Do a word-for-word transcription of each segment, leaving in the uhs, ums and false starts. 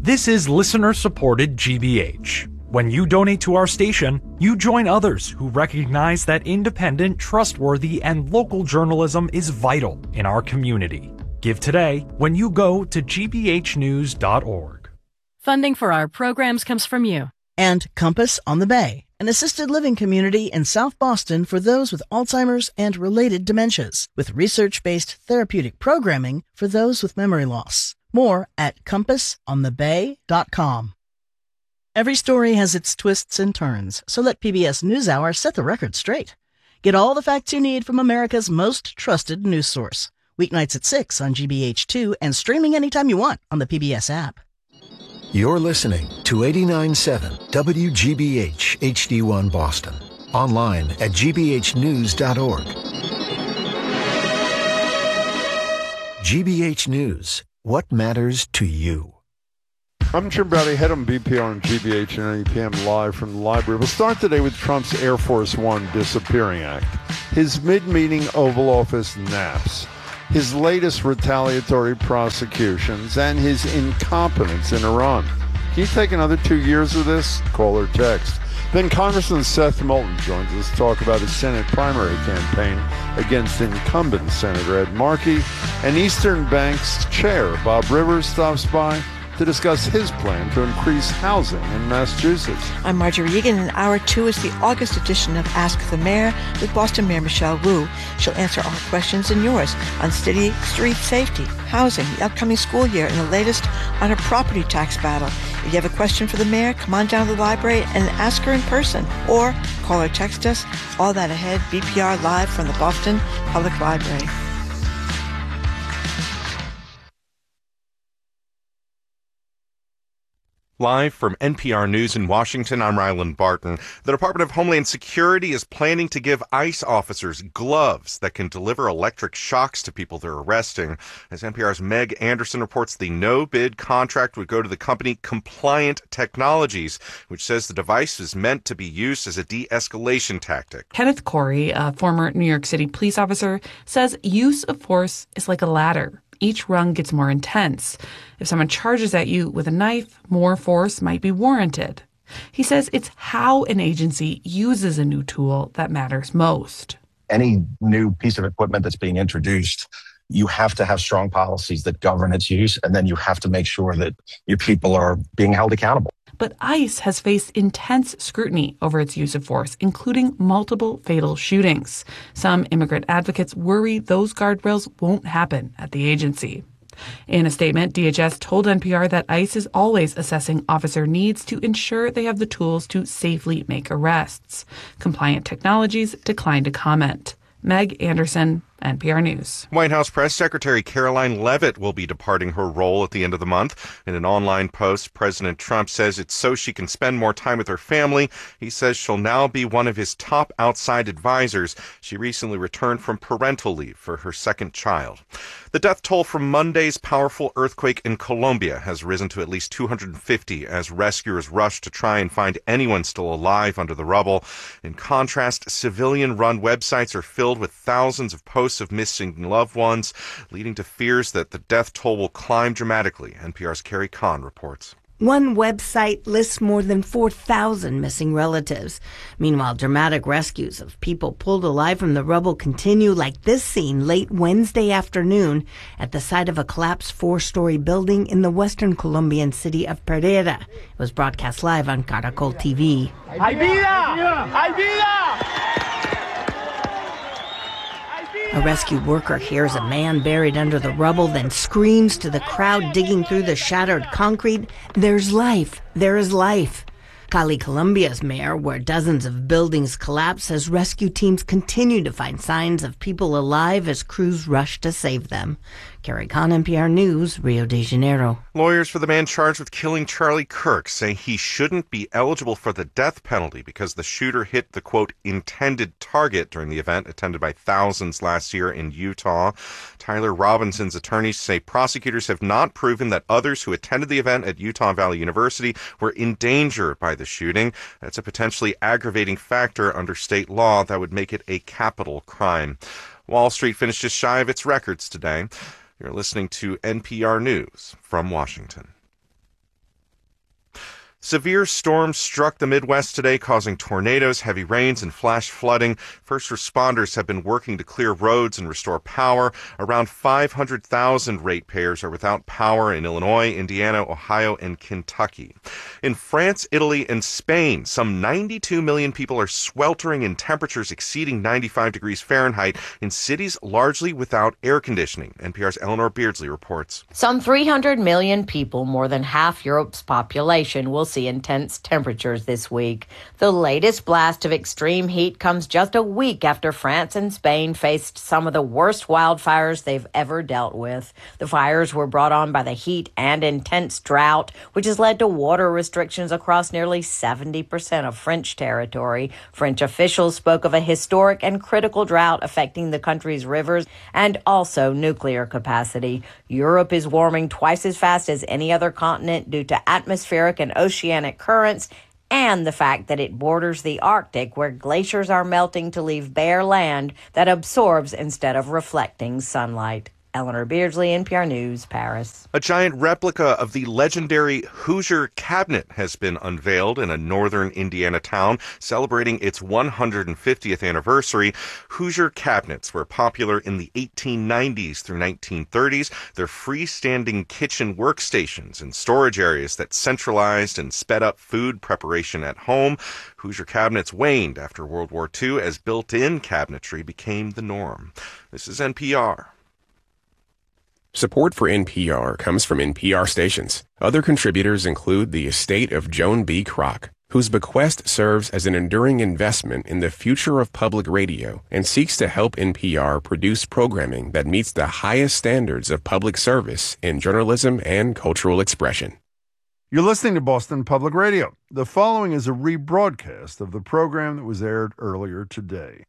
This is listener-supported G B H. When you donate to our station, you join others who recognize that independent, trustworthy, and local journalism is vital in our community. Give today when you go to g b h news dot org. Funding for our programs comes from you. And Compass on the Bay, an assisted living community in South Boston for those with Alzheimer's and related dementias, with research-based therapeutic programming for those with memory loss. More at compass on the bay dot com. Every story has its twists and turns, so let P B S NewsHour set the record straight. Get all the facts you need from America's most trusted news source. Weeknights at six on G B H two and streaming anytime you want on the P B S app. You're listening to eighty-nine point seven W G B H H D one Boston. Online at g b h news dot org. G B H News. What matters to you? I'm Jim Browdy, head on B P R and G B H and eight p m live from the library. We'll start today with Trump's Air Force One Disappearing Act, his mid-meeting Oval Office naps, his latest retaliatory prosecutions, and his incompetence in Iran. Can you take another two years of this? Call or text. Then Congressman Seth Moulton joins us to talk about his Senate primary campaign against incumbent Senator Ed Markey. And Eastern Bank's chair, Bob Rivers, stops by to discuss his plan to increase housing in Massachusetts. I'm Marjorie Egan, and Hour two is the August edition of Ask the Mayor with Boston Mayor Michelle Wu. She'll answer our questions and yours on city street safety, housing, the upcoming school year, and the latest on a property tax battle. If you have a question for the mayor, come on down to the library and ask her in person, or call or text us. All that ahead, B P R live from the Boston Public Library. Live from N P R News in Washington, I'm Ryland Barton. The Department of Homeland Security is planning to give ICE officers gloves that can deliver electric shocks to people they're arresting. As N P R's Meg Anderson reports, the no-bid contract would go to the company Compliant Technologies, which says the device is meant to be used as a de-escalation tactic. Kenneth Corey, a former New York City police officer, says use of force is like a ladder. Each rung gets more intense. If someone charges at you with a knife, more force might be warranted. He says it's how an agency uses a new tool that matters most. Any new piece of equipment that's being introduced, you have to have strong policies that govern its use, and then you have to make sure that your people are being held accountable. But ICE has faced intense scrutiny over its use of force, including multiple fatal shootings. Some immigrant advocates worry those guardrails won't happen at the agency. In a statement, D H S told N P R that ICE is always assessing officer needs to ensure they have the tools to safely make arrests. Compliant Technologies declined to comment. Meg Anderson, N P R News. White House Press Secretary Caroline Leavitt will be departing her role at the end of the month. In an online post, President Trump says it's so she can spend more time with her family. He says she'll now be one of his top outside advisors. She recently returned from parental leave for her second child. The death toll from Monday's powerful earthquake in Colombia has risen to at least two hundred fifty as rescuers rush to try and find anyone still alive under the rubble. In contrast, civilian-run websites are filled with thousands of posts of missing loved ones, leading to fears that the death toll will climb dramatically. N P R's Carrie Kahn reports. One website lists more than four thousand missing relatives. Meanwhile, dramatic rescues of people pulled alive from the rubble continue, like this scene late Wednesday afternoon at the site of a collapsed four-story building in the western Colombian city of Pereira. It was broadcast live on Caracol T V. ¡Hay vida! ¡Hay vida! A rescue worker hears a man buried under the rubble, then screams to the crowd digging through the shattered concrete, "There's life! There is life!" Cali, Colombia's mayor, where dozens of buildings collapsed, says rescue teams continue to find signs of people alive as crews rush to save them. Carrie Kahn, N P R News, Rio de Janeiro. Lawyers for the man charged with killing Charlie Kirk say he shouldn't be eligible for the death penalty because the shooter hit the, quote, intended target during the event attended by thousands last year in Utah. Tyler Robinson's attorneys say prosecutors have not proven that others who attended the event at Utah Valley University were in danger by the shooting. That's a potentially aggravating factor under state law that would make it a capital crime. Wall Street finished just shy of its records today. You're listening to N P R News from Washington. Severe storms struck the Midwest today, causing tornadoes, heavy rains, and flash flooding. First responders have been working to clear roads and restore power. Around five hundred thousand ratepayers are without power in Illinois, Indiana, Ohio, and Kentucky. In France, Italy, and Spain, some ninety-two million people are sweltering in temperatures exceeding ninety-five degrees Fahrenheit in cities largely without air conditioning. N P R's Eleanor Beardsley reports. Some three hundred million people, more than half Europe's population, will see intense temperatures this week. The latest blast of extreme heat comes just a week after France and Spain faced some of the worst wildfires they've ever dealt with. The fires were brought on by the heat and intense drought, which has led to water restrictions across nearly seventy percent of French territory. French officials spoke of a historic and critical drought affecting the country's rivers and also nuclear capacity. Europe is warming twice as fast as any other continent due to atmospheric and oceanic currents and the fact that it borders the Arctic, where glaciers are melting to leave bare land that absorbs instead of reflecting sunlight. Eleanor Beardsley, N P R News, Paris. A giant replica of the legendary Hoosier cabinet has been unveiled in a northern Indiana town celebrating its one hundred fiftieth anniversary. Hoosier cabinets were popular in the eighteen nineties through nineteen thirties. They're freestanding kitchen workstations and storage areas that centralized and sped up food preparation at home. Hoosier cabinets waned after World War Two as built-in cabinetry became the norm. This is N P R. Support for N P R comes from N P R stations. Other contributors include the estate of Joan B. Kroc, whose bequest serves as an enduring investment in the future of public radio and seeks to help N P R produce programming that meets the highest standards of public service in journalism and cultural expression. You're listening to Boston Public Radio. The following is a rebroadcast of the program that was aired earlier today.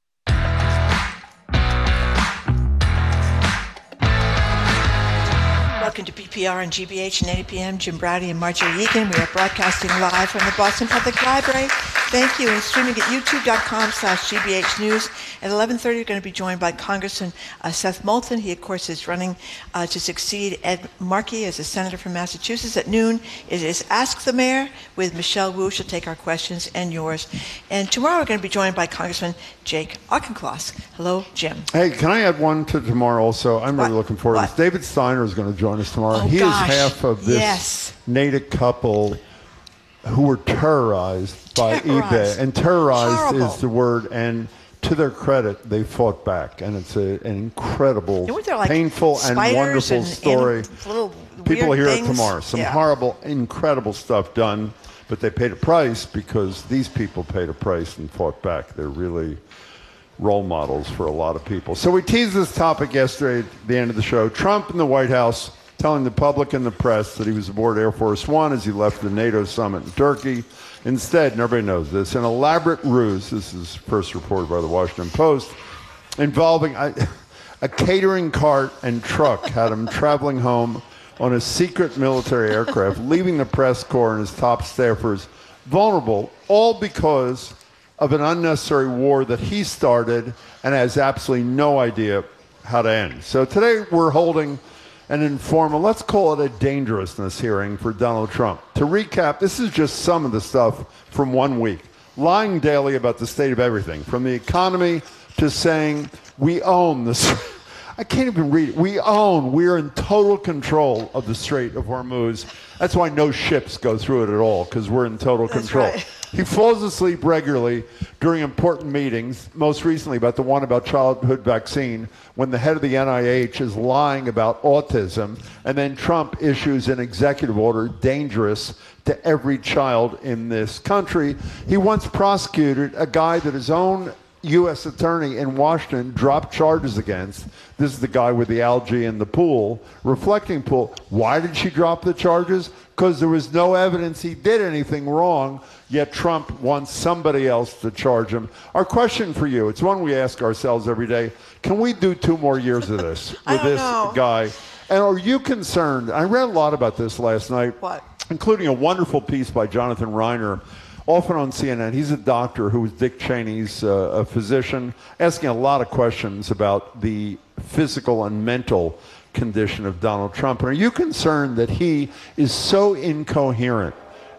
Welcome to B P R and G B H and eighty p.m. Jim Browdy and Marjorie Egan. We are broadcasting live from the Boston Public Library. Thank you. And streaming at youtube.com slash GBH News. At eleven thirty, we're going to be joined by Congressman uh, Seth Moulton. He, of course, is running uh, to succeed Ed Markey as a senator from Massachusetts. At noon, it is Ask the Mayor with Michelle Wu. She'll take our questions and yours. And tomorrow, we're going to be joined by Congressman Jake Auchincloss. Hello, Jim. Hey, can I add one to tomorrow also? I'm what? really looking forward what? to this. David Steiner is going to join us tomorrow. Oh, he gosh. is half of this yes. Natick couple who were terrorized by Terrorized. eBay. And terrorized Horrible. is the word. And to their credit, they fought back. And it's a, an incredible, You know, there, like, painful, and wonderful and, story. And little People will weird hear things. it tomorrow. Some yeah. horrible, incredible stuff done. But they paid a price because these people paid a price and fought back. They're really role models for a lot of people. So we teased this topic yesterday at the end of the show. Trump in the White House telling the public and the press that he was aboard Air Force One as he left the NATO summit in Turkey. Instead, and everybody knows this, an elaborate ruse, this is first reported by the Washington Post, involving a, a catering cart and truck had him traveling home on a secret military aircraft, leaving the press corps and his top staffers vulnerable, all because of an unnecessary war that he started and has absolutely no idea how to end. So today we're holding an informal, let's call it a dangerousness hearing for Donald Trump. To recap, this is just some of the stuff from one week. Lying daily about the state of everything, from the economy to saying we own this. I can't even read it. We own, we're in total control of the Strait of Hormuz. That's why no ships go through it at all, because we're in total That's control. right. He falls asleep regularly during important meetings, most recently about the one about childhood vaccine, when the head of the N I H is lying about autism, and then Trump issues an executive order dangerous to every child in this country. He once prosecuted a guy that his own U S attorney in Washington dropped charges against. This is the guy with the algae in the pool, reflecting pool. Why did she drop the charges? Because there was no evidence he did anything wrong, yet Trump wants somebody else to charge him. Our question for you, it's one we ask ourselves every day, can we do two more years of this with this know. guy? And are you concerned? I read a lot about this last night, What? including a wonderful piece by Jonathan Reiner, often on C N N. He's a doctor who was Dick Cheney's uh, a physician, asking a lot of questions about the physical and mental condition of Donald Trump. And are you concerned that he is so incoherent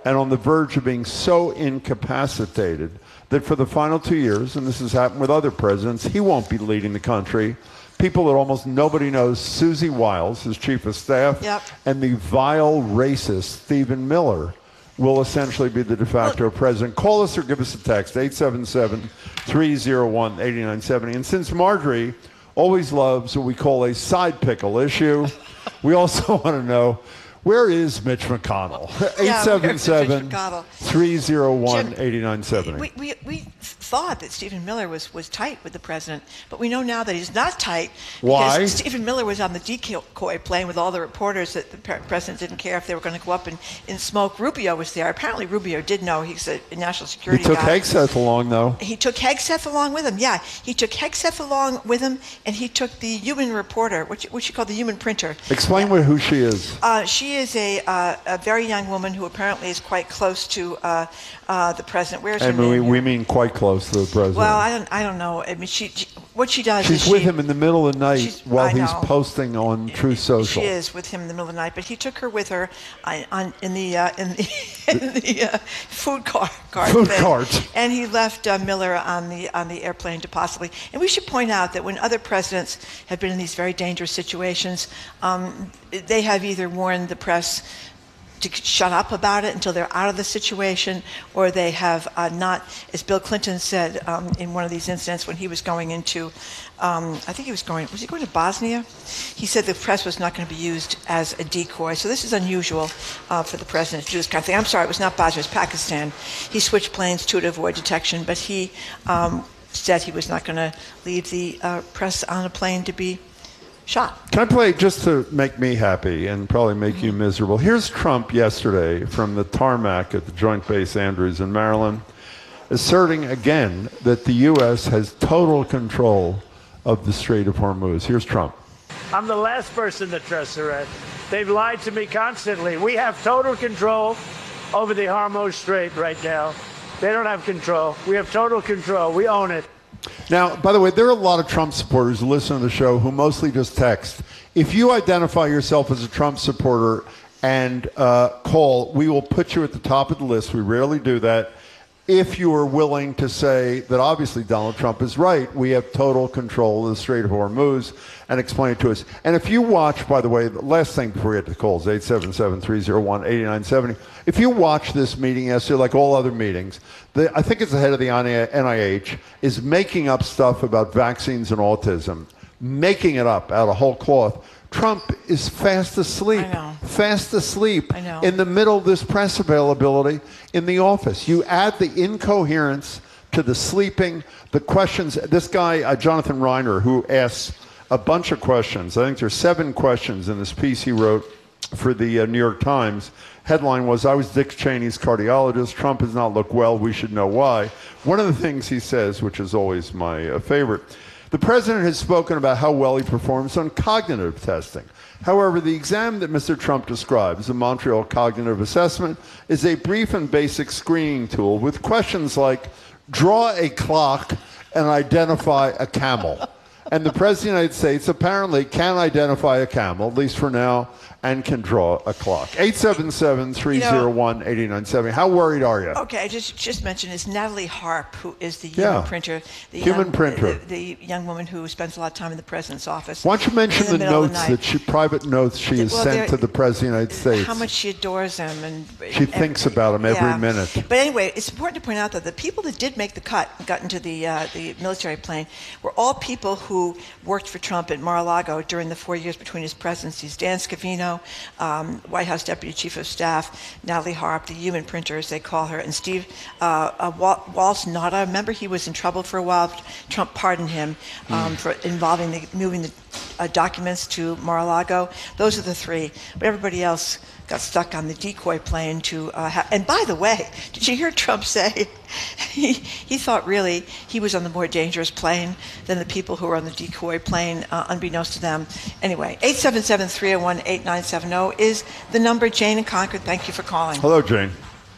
and on the verge of being so incapacitated that for the final two years, and this has happened with other presidents, he won't be leading the country. People that almost nobody knows, Susie Wiles, his chief of staff, yep. and the vile racist Stephen Miller will essentially be the de facto president. Call us or give us a text, eight seven seven, three oh one, eight nine seven oh. And since Marjorie always loves what we call a side pickle issue, we also want to know, where is Mitch McConnell? eight seven seven, three oh one, eight nine seven oh. We, we, we thought that Stephen Miller was, was tight with the president, but we know now that he's not tight. Why? Because Stephen Miller was on the decoy plane with all the reporters that the president didn't care if they were going to go up and, and smoke. Rubio was there. Apparently Rubio did know. He's a national security guy. He took guy. Hegseth along, though. He took Hegseth along with him, yeah. He took Hegseth along with him, and he took the human reporter, which, which you call the human printer. Explain yeah. who she is. Uh, she is a, uh, a very young woman who apparently is quite close to uh, uh, the president. Where's her and name? We, we mean quite close to the president. Well, I don't, I don't know. I mean, she, she what she does She's is with she, him in the middle of the night while I he's know. posting on Truth Social. She is with him in the middle of the night, but he took her with her on, on in the uh, in the, in the uh, food car cart Food thing. cart. And he left uh, Miller on the on the airplane to possibly. And we should point out that when other presidents have been in these very dangerous situations, um, they have either warned the press to shut up about it until they're out of the situation, or they have uh, not, as Bill Clinton said um, in one of these incidents when he was going into, um, I think he was going, was he going to Bosnia? He said the press was not going to be used as a decoy. So this is unusual uh, for the president to do this kind of thing. I'm sorry, it was not Bosnia, it was Pakistan. He switched planes to to avoid detection, but he um, said he was not going to leave the uh, press on a plane to be shot. Can I play just to make me happy and probably make you miserable? Here's Trump yesterday from the tarmac at the Joint Base Andrews in Maryland, asserting again that the U S has total control of the Strait of Hormuz. Here's Trump. I'm the last person to trust the rest. They've lied to me constantly. We have total control over the Hormuz Strait right now. They don't have control. We have total control. We own it. Now, by the way, there are a lot of Trump supporters who listen to the show who mostly just text. If you identify yourself as a Trump supporter and uh, call, we will put you at the top of the list. We rarely do that. If you are willing to say that obviously Donald Trump is right, we have total control of the Strait of Hormuz, and explain it to us. And if you watch, by the way, the last thing before we get to calls, eight seven seven, three oh one, eight nine seven oh. If you watch this meeting yesterday, like all other meetings, the, I think it's the head of the N I H is making up stuff about vaccines and autism, making it up out of whole cloth. Trump is fast asleep, I know. fast asleep I know. in the middle of this press availability in the office. You add the incoherence to the sleeping, the questions. This guy, uh, Jonathan Reiner, who asks a bunch of questions. I think there's seven questions in this piece he wrote for the uh, New York Times. Headline was, I was Dick Cheney's cardiologist. Trump does not look well. We should know why. One of the things he says, which is always my uh, favorite, the president has spoken about how well he performs on cognitive testing. However, the exam that Mister Trump describes, the Montreal Cognitive Assessment, is a brief and basic screening tool with questions like, draw a clock and identify a camel. And the President of the United States apparently can identify a camel, at least for now, and can draw a clock. eight seven seven, three oh one, eight nine seven oh. How worried are you? Okay, I just just mentioned is Natalie Harp, who is the Yeah. human printer. The Human young, printer. The, the young woman who spends a lot of time in the president's office. Why don't you mention in the, middle of notes the night. that she, private notes she has Well, sent they're- to the President of the United States? How much she adores him, and She and- thinks about him every yeah. minute. But anyway, it's important to point out that the people that did make the cut, got into the uh, the military plane, were all people who worked for Trump at Mar-a-Lago during the four years between his presidencies. Dan Scavino, um, White House Deputy Chief of Staff, Natalie Harp, the human printer, as they call her, and Steve uh, uh, Wal- Walsh Nada. Remember, he was in trouble for a while. Trump pardoned him um, Mm. for involving the moving the uh, documents to Mar-a-Lago. Those are the three. But everybody else got stuck on the decoy plane to uh, ha- and by the way, did you hear Trump say he, he thought really he was on the more dangerous plane than the people who were on the decoy plane, uh, unbeknownst to them. Anyway, eight seven seven, three oh one, eight nine seven oh is the number. Jane in Concord, thank you for calling. Hello, Jane.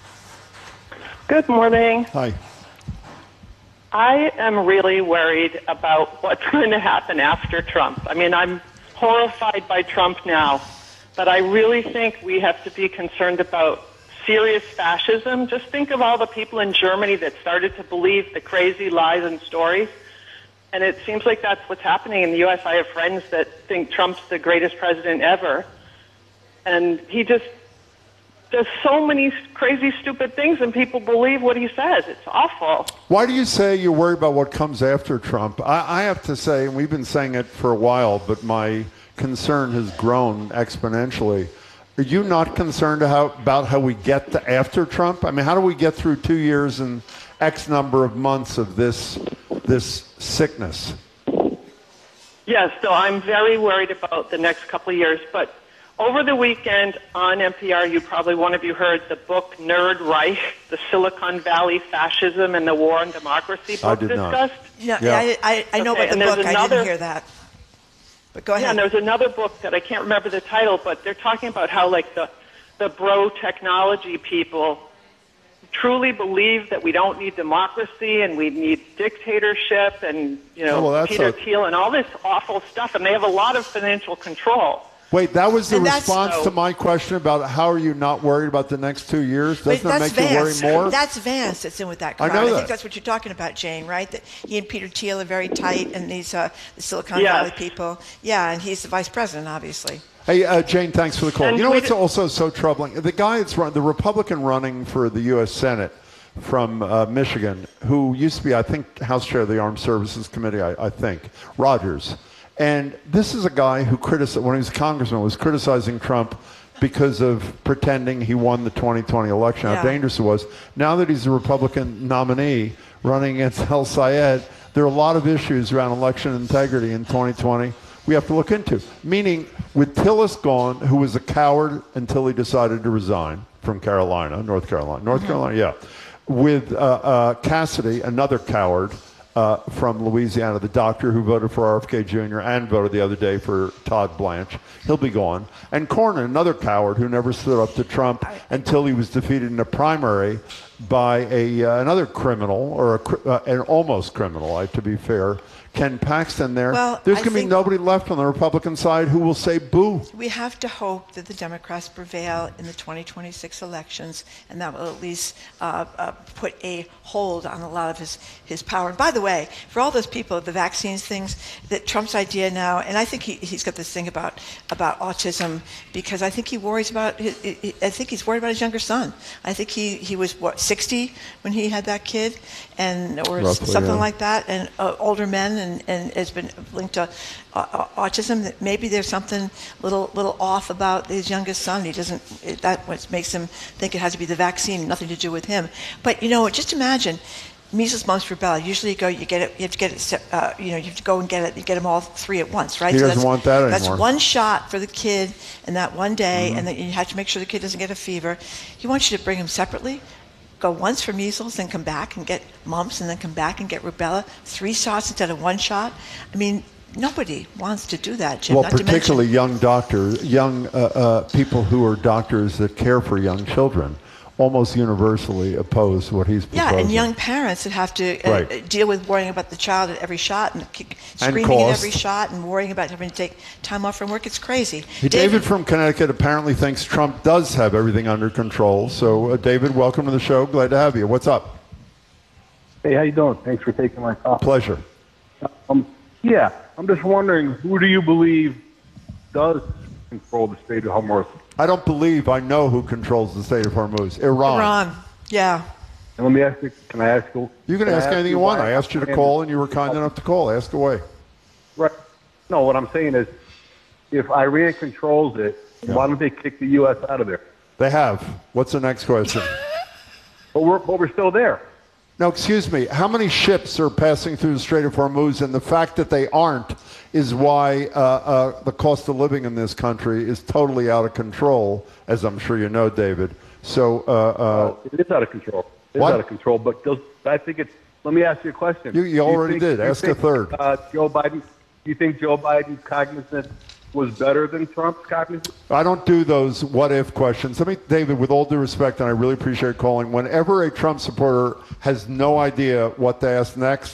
Good morning. Hi. I am really worried about what's going to happen after Trump. I mean, I'm horrified by Trump now, but I really think we have to be concerned about serious fascism. Just think of all the people in Germany that started to believe the crazy lies and stories. And it seems like that's what's happening in the U S. I have friends that think Trump's the greatest president ever. And he just does so many crazy, stupid things, and people believe what he says. It's awful. Why do you say you're worried about what comes after Trump? I, I have to say, and we've been saying it for a while, but my concern has grown exponentially. Are you not concerned how, about how we get to after Trump? I mean, how do we get through two years and X number of months of this this sickness? Yes, so I'm very worried about the next couple of years. But over the weekend on N P R, you probably, one of you heard the book Nerd Reich, the Silicon Valley Fascism and the War on Democracy book I did discussed. Not. Yeah, Yeah. I, I, I know Okay, about the and book. there's I another- didn't hear that. But go ahead. Yeah, and there's another book that I can't remember the title, but they're talking about how, like, the, the bro technology people truly believe that we don't need democracy and we need dictatorship and, you know, Oh, well, that's Peter a- Thiel and all this awful stuff, and they have a lot of financial control. Wait, that was the And that's- response so- to my question about how are you not worried about the next two years? Wait, Doesn't that that's make Vance. you worry more? That's Vance that's in with that I crowd. know I that. think that's what you're talking about, Jane, right? That he and Peter Thiel are very tight, and these uh, the Silicon Yes. Valley people. Yeah, and he's the vice president, obviously. Hey, uh, Jane, thanks for the call. And you know we what's did- also so troubling? The guy that's run, the Republican running for the U S Senate from uh, Michigan, who used to be, I think, House Chair of the Armed Services Committee, I, I think, Rogers. And this is a guy who criticized, when he was a congressman, was criticizing Trump because of pretending he won the twenty twenty election, Yeah. how dangerous it was. Now that he's a Republican nominee running against El Sayed, there are a lot of issues around election integrity in twenty twenty we have to look into. Meaning, with Tillis gone, who was a coward until he decided to resign from Carolina, North Carolina, North Mm-hmm. Carolina, yeah. With uh, uh, Cassidy, another coward uh, from Louisiana, the doctor who voted for R F K Junior and voted the other day for Todd Blanche. He'll be gone. And Cornyn, another coward who never stood up to Trump until he was defeated in a primary by a uh, another criminal, or a, cr- uh, an almost criminal, uh, to be fair, Ken Paxton there. Well, There's I going to be think- nobody left on the Republican side who will say boo. We have to hope that the Democrats prevail in the twenty twenty-six elections, and that will at least uh, uh, put a hold on a lot of his, his power. And by the way, for all those people, the vaccines things, that Trump's idea now, and I think he, he's got this thing about, about autism, because I think he worries about, his, he, I think he's worried about his younger son. I think he, he was, what, sixty when he had that kid, and or Roughly, something yeah. like that, and uh, older men, and, and has been linked to uh, autism. That maybe there's something little little off about his youngest son. He doesn't. It, that what makes him think it has to be the vaccine, nothing to do with him. But you know, just imagine. Measles, mumps, rubella. Usually, you go, you get it. You have to get it. Uh, you know, you have to go and get it. You get them all three at once, right? He so doesn't that's, want that That's anymore. one shot for the kid in that one day, Mm-hmm. and then you have to make sure the kid doesn't get a fever. He wants you to bring them separately. Go once for measles, then come back and get mumps, and then come back and get rubella. Three shots instead of one shot. I mean, nobody wants to do that, Jim. Well, not to particularly mention, young doctors, young uh, uh, people who are doctors that care for young children, almost universally oppose what he's proposing. yeah, and young parents that have to uh, Right. deal with worrying about the child at every shot and kick, And screaming at cost. every shot and worrying about having to take time off from work. It's crazy. Hey, David from Connecticut apparently thinks Trump does have everything under control. So, uh, David, welcome to the show. Glad to have you. What's up? Hey, how you doing? Thanks for taking my call. Pleasure. Um, yeah, I'm just wondering, who do you believe does control the state of Hormuz? I don't believe I know who controls the state of Hormuz. Iran. Iran. Yeah. And let me ask you, can I ask you? You can I ask anything you want. why- I asked you to call, and you were kind enough to call. Ask away. Right. No, what I'm saying is, if Iran controls it, why don't they kick the U S out of there? They have. What's the next question? But we're, but we're still there. No, excuse me. How many ships are passing through the Strait of Hormuz? And the fact that they aren't is why uh, uh, the cost of living in this country is totally out of control, as I'm sure you know, David. So, uh, uh, It is out of control. It is What? out of control. But does, I think it's. Let me ask you a question. You- you Do you already think- did. do you Ask a think, third. Uh, Joe Biden. Do you think Joe Biden's cognizance was better than Trump's cognizance? I don't do those what-if questions. Let me, David, with all due respect, and I really appreciate calling, whenever a Trump supporter has no idea what to ask next,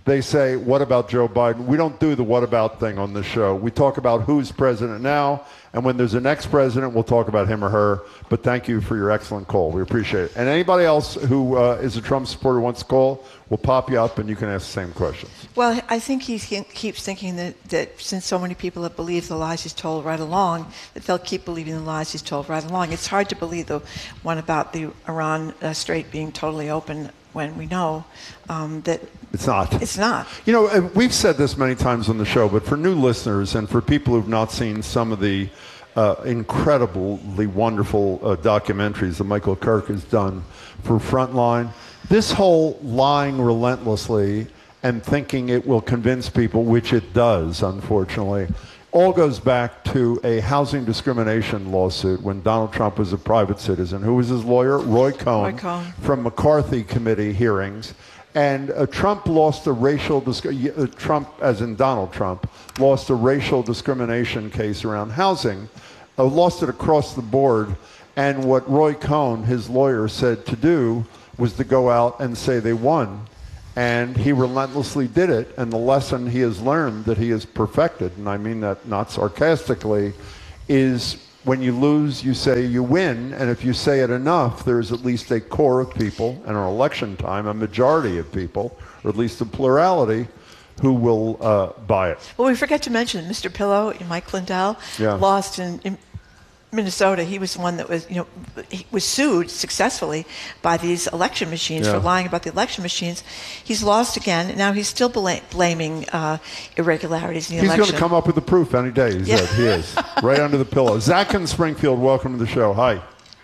they say, what about Joe Biden? We don't do the what about thing on this show. We talk about who's president now, and when there's a next president, we'll talk about him or her. But thank you for your excellent call. We appreciate it. And anybody else who uh, is a Trump supporter wants to call, we'll pop you up and you can ask the same questions. Well, I think he keeps thinking that, that since so many people have believed the lies he's told right along, that they'll keep believing the lies he's told right along. It's hard to believe the one about the Iran uh, Strait being totally open when we know um, that it's not. It's not. You know, we've said this many times on the show, but for new listeners and for people who've not seen some of the uh, incredibly wonderful uh, documentaries that Michael Kirk has done for Frontline, this whole lying relentlessly and thinking it will convince people, which it does, unfortunately, all goes back to a housing discrimination lawsuit when Donald Trump was a private citizen. Who was his lawyer? Roy Cohn, Roy Cohn. From McCarthy Committee hearings. And uh, Trump lost a racial, dis- uh, Trump, as in Donald Trump, lost a racial discrimination case around housing, uh, lost it across the board. And what Roy Cohn, his lawyer, said to do was to go out and say they won. And he relentlessly did it. And the lesson he has learned that he has perfected, and I mean that not sarcastically, is when you lose, you say you win. And if you say it enough, there's at least a core of people, and on election time, a majority of people, or at least a plurality, who will uh, buy it. Well, we forget to mention Mister Pillow, Mike Lindell, Yeah. lost in, in Minnesota. He was the one that was, you know, he was sued successfully by these election machines Yeah. for lying about the election machines. He's lost again. Now he's still bla- blaming uh, irregularities in the He's election. going to come up with the proof any day. He Yeah. said. He is. Right under the pillow. Zach in Springfield, welcome to the show. Hi.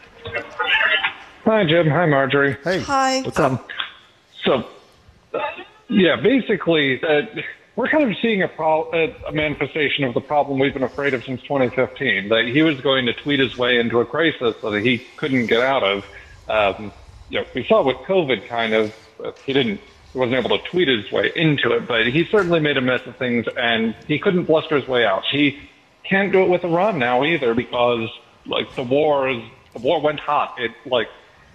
Hi, Jim. Hi, Marjorie. Hey. Hi. What's up? So, uh, yeah, basically, uh, we're kind of seeing a, pro- a manifestation of the problem we've been afraid of since twenty fifteen, that he was going to tweet his way into a crisis that he couldn't get out of. Um, you know, we saw with COVID kind of, uh, he didn't, he wasn't able to tweet his way into it, but he certainly made a mess of things, and he couldn't bluster his way out. He can't do it with Iran now either, because, like, the war is, the war went hot. It, like,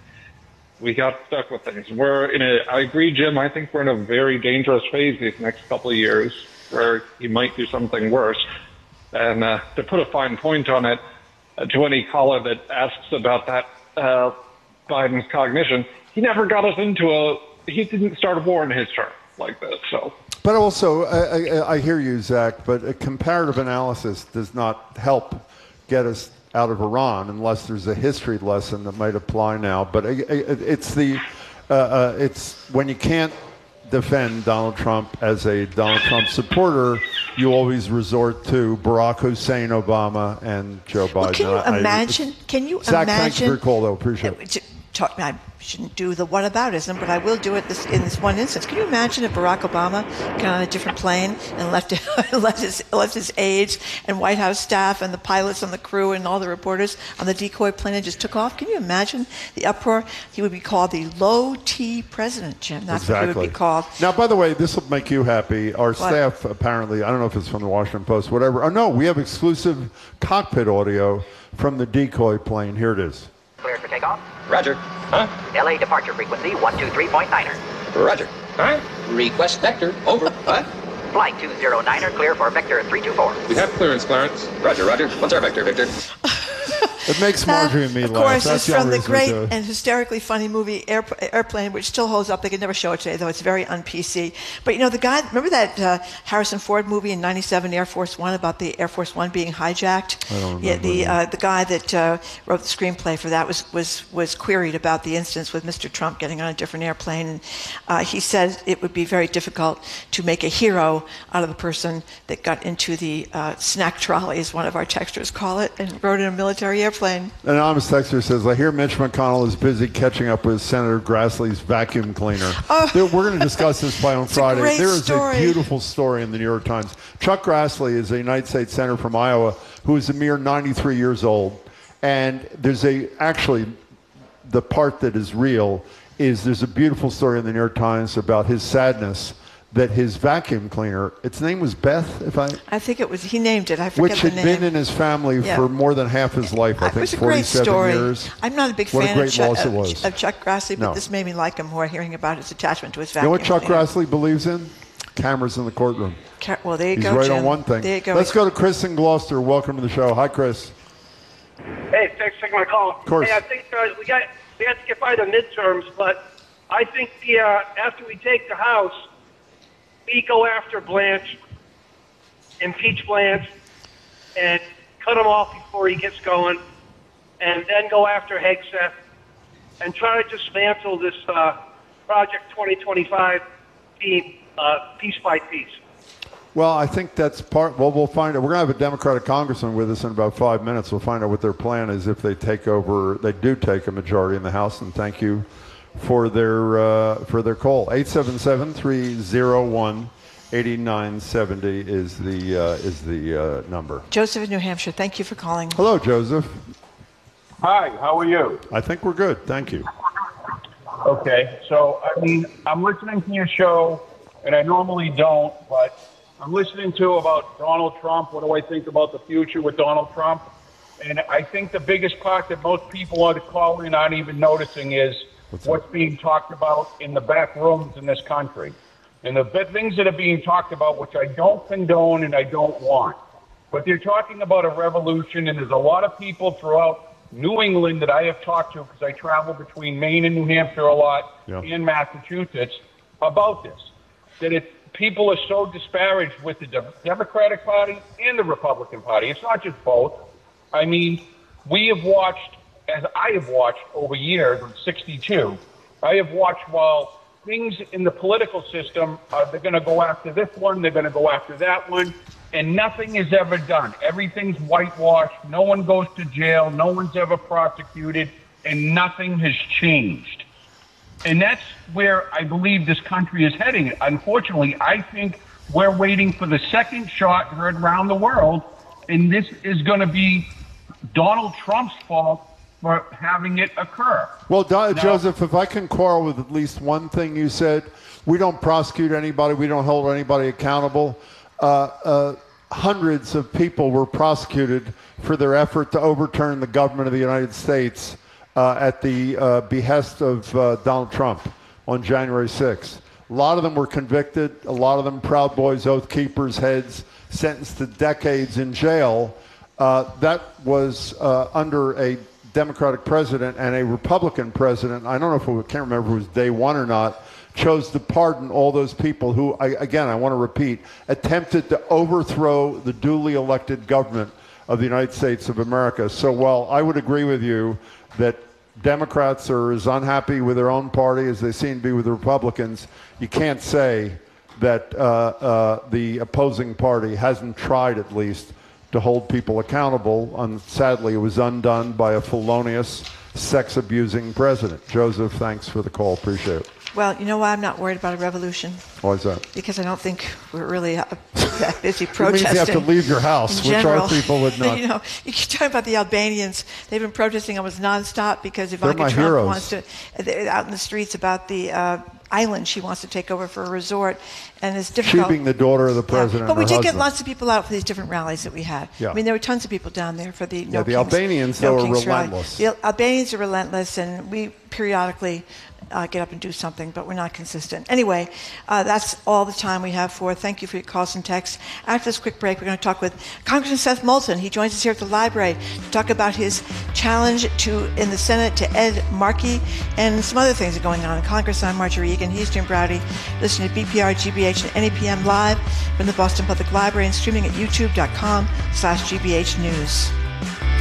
we got stuck with things. We're in a, I agree, Jim, I think we're in a very dangerous phase these next couple of years where he might do something worse. And uh, to put a fine point on it, uh, to any caller that asks about that, uh, Biden's cognition, he never got us into a, he didn't start a war in his term like this, so. But also, I, I, I hear you, Zach, but a comparative analysis does not help get us out of Iran unless there's a history lesson that might apply now. But it, it, it's the uh, uh, it's when you can't defend Donald Trump as a Donald Trump supporter, you always resort to Barack Hussein Obama and Joe Biden. Well, can you I- imagine? Can you Zach, imagine? thanks for your call, though. Appreciate it. Talk, I shouldn't do the whataboutism, but I will do it this, in this one instance. Can you imagine if Barack Obama got on a different plane and left left his left his aides and White House staff and the pilots and the crew and all the reporters on the decoy plane and just took off? Can you imagine the uproar? He would be called the low T president, Jim. That's exactly. what he would be called. Now, by the way, this will make you happy. Our What? staff, apparently, I don't know if it's from the Washington Post, whatever. Oh, no, we have exclusive cockpit audio from the decoy plane. Here it is. Cleared for takeoff. Roger. Huh? L A departure frequency one two three point niner. Roger. Huh? Request vector. Over. What? Flight two zero niner, clear for vector three two four. We have clearance, Clarence. Roger, roger. What's our vector, Victor? It makes Marjorie and me Of laugh. course, That's it's from the only reason we great do it. and hysterically funny movie Air, Airplane, which still holds up. They could never show it today, though. It's very un-P C. But, you know, the guy, remember that uh, Harrison Ford movie in ninety-seven, Air Force One, about the Air Force One being hijacked? I don't Yeah, remember the that. uh, the guy that uh, wrote the screenplay for that was, was, was queried about the instance with Mister Trump getting on a different airplane. And uh, he said it would be very difficult to make a hero out of the person that got into the uh, snack trolley, as one of our texters call it, and rode in a military airplane. An anonymous texter says, I hear Mitch McConnell is busy catching up with Senator Grassley's vacuum cleaner. Oh. There- We're going to discuss this play on It's a Friday. great There is story. a beautiful story in the New York Times. Chuck Grassley is a United States Senator from Iowa who is a mere ninety-three years old. And there's a, actually, the part that is real is there's a beautiful story in the New York Times about his sadness that his vacuum cleaner, its name was Beth, if I... I think it was, he named it. I forget Which the had name. been in his family Yeah. for more than half his life, I It think was a great forty-seven story. years. I'm not a big What a fan great of, Chuck, loss it of, was. of Chuck Grassley, but No. this made me like him more, hearing about his attachment to his You know vacuum what Chuck cleaner. Grassley believes in? cameras in the courtroom. Car- well, there you He's go, right Jim. on one thing. There you go. Let's go to Chris in Gloucester. Welcome to the show. Hi, Chris. Hey, thanks for taking my call. Of course. Hey, I think uh, we got we have to get by the midterms, but I think the uh, after we take the House, we go after Blanche, impeach Blanche, and cut him off before he gets going, and then go after Hegseth, and try to dismantle this uh, Project twenty twenty-five team, uh, piece by piece. Well, I think that's part. Well, we'll find out. We're going to have a Democratic congressman with us in about five minutes. We'll find out what their plan is if they take over. They do take a majority in the House. And thank you for their uh, for their call. eight seven seven, three oh one, eight nine seven oh is the uh, is the uh, number. Joseph in New Hampshire. Thank you for calling. Hello, Joseph. Hi. How are you? I think we're good. Thank you. Okay. So, I mean, I'm listening to your show, and I normally don't, but I'm listening to about Donald Trump. What do I think about the future with Donald Trump? And I think the biggest part that most people are calling aren't even noticing is what's, what's being talked about in the back rooms in this country. And the big things that are being talked about, which I don't condone and I don't want. But they're talking about a revolution, and there's a lot of people throughout New England that I have talked to, because I travel between Maine and New Hampshire a lot, yeah. and Massachusetts, about this. That it people are so disparaged with the De- Democratic Party and the Republican Party. It's not just both. I mean, we have watched, as I have watched over years, I'm sixty-two, I have watched while things in the political system, uh, they're going to go after this one, they're going to go after that one, and nothing is ever done. Everything's whitewashed. No one goes to jail. No one's ever prosecuted, and nothing has changed. And that's where I believe this country is heading. Unfortunately, I think we're waiting for the second shot heard around the world, and this is going to be Donald Trump's fault for having it occur. Well, Don, now, Joseph, if I can quarrel with at least one thing you said, we don't prosecute anybody. We don't hold anybody accountable. Uh, uh, hundreds of people were prosecuted for their effort to overturn the government of the United States Uh, at the uh, behest of uh, Donald Trump on January sixth. A lot of them were convicted. A lot of them Proud Boys, Oath Keepers, heads, sentenced to decades in jail. Uh, that was uh, under a Democratic president, and a Republican president, I don't know if it, can't remember if it was day one or not, chose to pardon all those people who, I, again, I want to repeat, attempted to overthrow the duly elected government of the United States of America. So while I would agree with you that Democrats are as unhappy with their own party as they seem to be with the Republicans, you can't say that uh, uh, the opposing party hasn't tried at least to hold people accountable. And sadly, it was undone by a felonious, sex-abusing president. Joseph, thanks for the call. Appreciate it. Well, you know why I'm not worried about a revolution? Why is that? Because I don't think we're really uh, that busy It protesting. means you have to leave your house, which our people would not. You know, you keep talking about the Albanians. They've been protesting almost nonstop because Ivanka my Trump heroes. wants to, they're out in the streets about the uh, island she wants to take over for a resort, and it's difficult. She being the daughter of the president. Yeah. But we her did husband. get lots of people out for these different rallies that we had. Yeah. I mean, there were tons of people down there for the No Yeah, the Kings, Albanians, no though, are Kings rally. relentless. The Albanians are relentless, and we periodically uh, get up and do something, but we're not consistent. Anyway, uh, that's all the time we have for. Thank you for your calls and texts. After this quick break, we're going to talk with Congressman Seth Moulton. He joins us here at the library to talk about his challenge to in the Senate to Ed Markey and some other things that are going on in Congress. I'm Marjorie Egan. He's Jim Browdy. Listen to B P R, G B H, and N E P M live from the Boston Public Library and streaming at youtube.com slash GBH News.